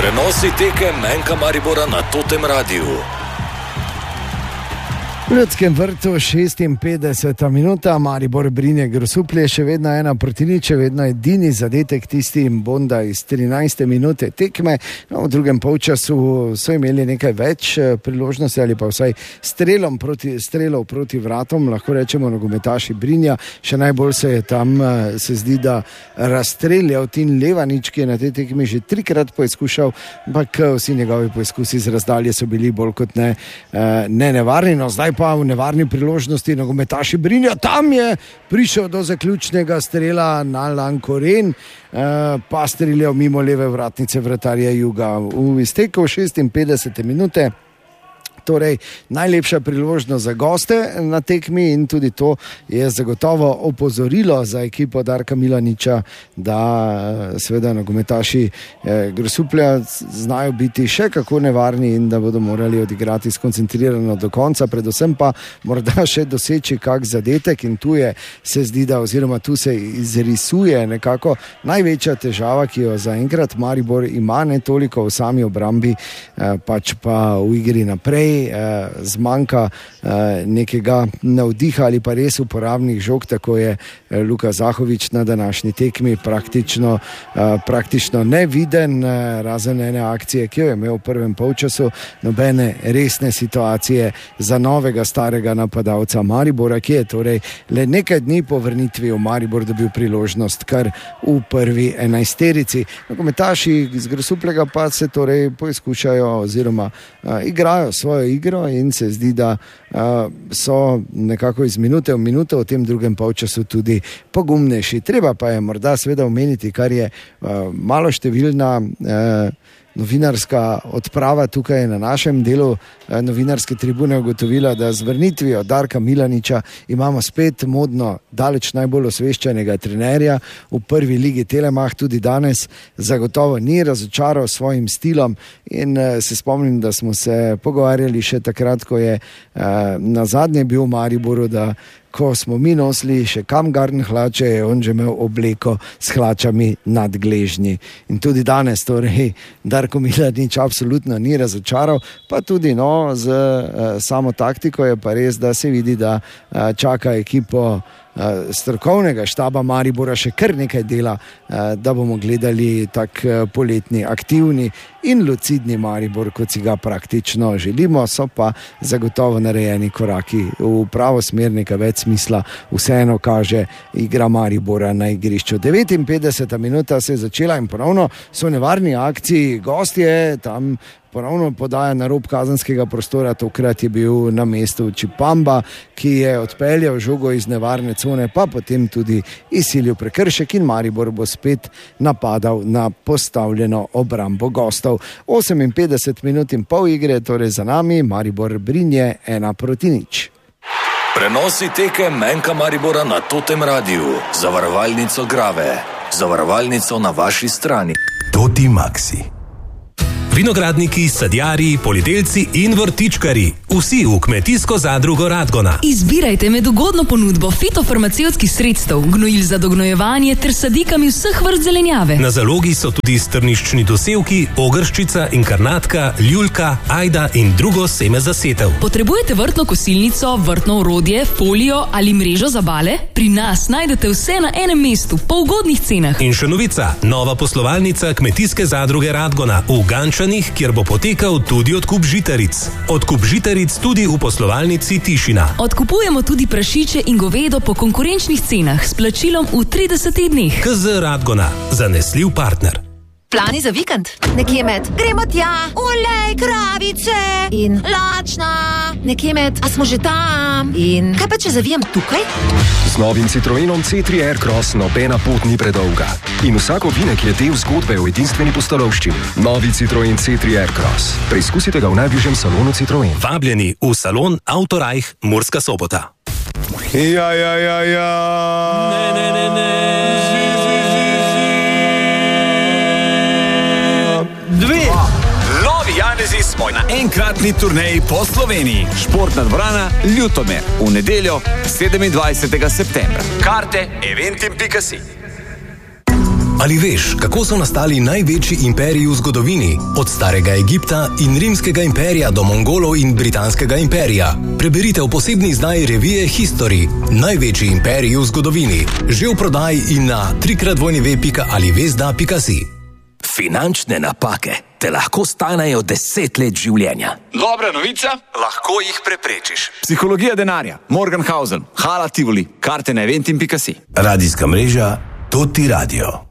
Prenosi tekem Menka Maribora na Totem Radiu. V Ljudskem vrtu 56. minuta, Maribor Brinje Grosuplje, še vedno 1-0, še vedno edini zadetek tisti Bonda iz 13. minute tekme. No, v drugem polčasu so imeli nekaj več priložnosti ali pa vsaj strelov proti vratom, lahko rečemo nogometaši Brinja. Še najbolj se je tam, se zdi, da razstreljal Tin Levanič, ki je na tej tekmi že 3-krat poizkušal, ampak vsi njegovi poizkusi z razdalje so bili bolj kot ne nevarni. No, zdaj pa v nevarni priložnosti nogometaši Brinja, tam je prišel do zaključnega strela na Lankoren, pa streljal mimo leve vratnice vratarja Juga. V izteku 56. minute, torej najlepša priložnost za goste na tekmi in tudi to je zagotovo opozorilo za ekipo Darka Milaniča, da seveda nogometaši Grosuplja znajo biti še kako nevarni in da bodo morali odigrati skoncentrirano do konca, predvsem pa morda še doseči kak zadetek in tu je, se zdi, da oziroma tu se izrisuje nekako največja težava, ki jo zaenkrat Maribor ima, ne toliko v sami obrambi, pač pa v igri naprej. Zmanjka nekega navdiha ali pa res uporabnih žog, tako je Luka Zahovič na današnji tekmi praktično neviden, razen ene akcije, ki jo je imel v prvem polčasu, nobene resne situacije za novega starega napadalca Maribora, ki je torej le nekaj dni po vrnitvi v Maribor dobil priložnost kar v prvi 11-terici. Nogometaši iz Grosuplega pa se torej poizkušajo oziroma igrajo svojo igro in se zdi, da so nekako iz minute v minuto v tem drugem polčasu tudi pogumnejši. Treba pa je morda seveda omeniti, kar je malo številna novinarska odprava tukaj na našem delu novinarske tribune ugotovila, da z vrnitvijo Darka Milaniča imamo spet modno daleč najbolj osveščenega trenerja v prvi ligi. Telemach tudi danes zagotovo ni razočaral svojim stilom in se spomnim, da smo se pogovarjali še takrat, ko je na zadnje bil v Mariboru, da ko smo mi nosili še kamgarn hlače, je on že imel obleko s hlačami nad gležnji. In tudi danes, torej, Darko Milanič absolutno ni razočaral, pa tudi z samo taktiko je pa res, da se vidi, da čaka ekipo strokovnega štaba Maribora še kar nekaj dela, da bomo gledali tak poletni, aktivni in lucidni Maribor, kot si ga praktično želimo. So pa zagotovo narejeni koraki v pravo smer, nekaj več smisla vseeno kaže igra Maribora na igrišču. 59. minuta se je začela in ponovno so nevarni akciji, gostje tam ponovno podaja na rob kazenskega prostora, tokrat je bil na mestu Čipamba, ki je odpeljal žogo iz nevarne cone, pa potem tudi izsilil prekršek in Maribor bo spet napadal na postavljeno obrambo gostov. 58 minut in pol igre, torej za nami, Maribor Brinje 1-0. Prenosi tekem Menka Maribora na Totem Radiu, zavarovalnico Grave, zavarovalnico na vaši strani. Toti Maxi. Vinogradniki, sadjarji, poljedelci in vrtičkari. Vsi v kmetijsko zadrugo Radgona. Izbirajte med ugodno ponudbo fitofarmacevtskih sredstev, gnojil za dognojevanje ter sadikami vseh vrst zelenjave. Na zalogi so tudi strniščni dosevki, ogrščica, inkarnatka, ljuljka, ajda in drugo seme za setev. Potrebujete vrtno kosilnico, vrtno orodje, folijo ali mrežo za bale? Pri nas najdete vse na enem mestu, po ugodnih cenah. In še novica, nova poslovalnica kmetijske zadruge Radgona v Gančani, kjer bo potekal tudi odkup žitaric. Odkup žitaric tudi v poslovalnici Tišina. Odkupujemo tudi prašiče in govedo po konkurenčnih cenah s plačilom v 30 dneh. KZ Radgona, zanesljiv partner. Plani za vikend? Nekje med gremo tja, olej, kravice in lačna. Nekje med, a smo že tam? In kaj pa če zavijem tukaj? Z novim Citroenom C3 Aircross nobena pot ni predolga. In vsak ovinek je del zgodbe o edinstveni pustolovščini. Novi Citroen C3 Aircross. Preizkusite ga v najbližjem salonu Citroen. Vabljeni v salon Autorajh Murska Sobota. Ja. Ne. Novi Janezi smo na enkratni turneji po Sloveniji. Športna dvorana Ljutomer v nedeljo 27. septembra. Karte eventim.si. Ali veš, kako so nastali največji imperiji v zgodovini? Od starega Egipta in rimskega imperija do Mongolov in britanskega imperija. Preberite v posebni izdaji revije History, največji imperiji v zgodovini. Že v prodaji in na www.alivesda.si. Finančne napake te lahko stanejo 10 let življenja. Dobra novica, lahko jih preprečiš. Psihologija denarja, Morgenhausen, Hala Tivoli, karte na eventim.si. Radijska mreža Tuti Radio.